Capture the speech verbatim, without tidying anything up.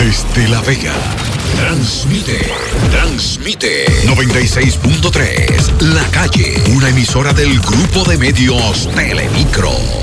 Desde La Vega, transmite, transmite noventa y seis punto tres, La Calle, una emisora del Grupo de Medios Telemicro.